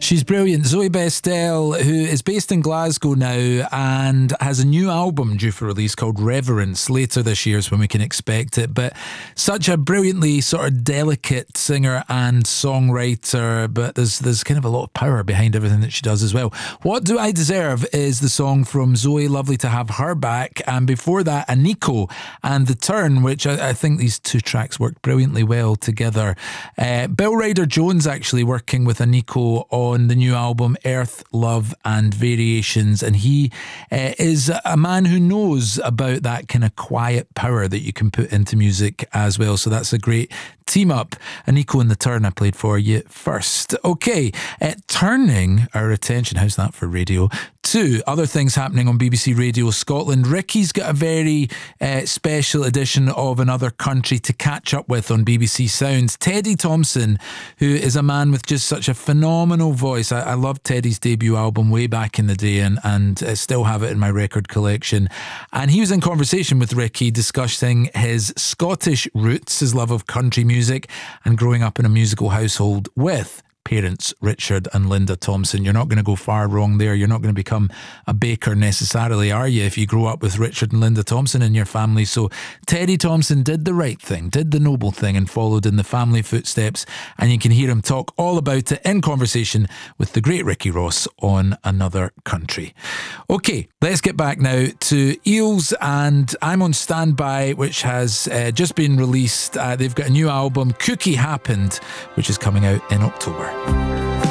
She's brilliant. Zoe Bestel, who is based in Glasgow now and has a new album due for release called Reverence. Later this year is when we can expect it. But such a brilliantly sort of delicate singer and songwriter, but there's kind of a lot of power behind everything that she does as well. What Do I Deserve is the song from Zoe. Lovely to have her back. And before that, Aniko and The Turn, which I think these two tracks work brilliantly well together. Bill Ryder Jones actually working with Aniko on the new album Earth, Love and Variations, and he is a man who knows about that kind of quiet power that you can put into music as well, so that's a great team up. Aniko and The Turn I played for you first. Okay, turning our attention, how's that for radio, to other things happening on BBC Radio Scotland. Ricky's got a very special edition of Another Country to catch up with on BBC Sounds. Teddy Thompson, who is a man with just such a phenomenal voice. I loved Teddy's debut album way back in the day and still have it in my record collection. And he was in conversation with Ricky discussing his Scottish roots, his love of country music, and growing up in a musical household with parents Richard and Linda Thompson. You're not going to go far wrong there. You're not going to become a baker necessarily, are you, if you grow up with Richard and Linda Thompson in your family? So Teddy Thompson did the right thing, did the noble thing, and followed in the family footsteps, and you can hear him talk all about it in conversation with the great Ricky Ross on Another Country. Okay, let's get back now to Eels and I'm on Standby, which has just been released. They've got a new album, Cookie Happened, which is coming out in October.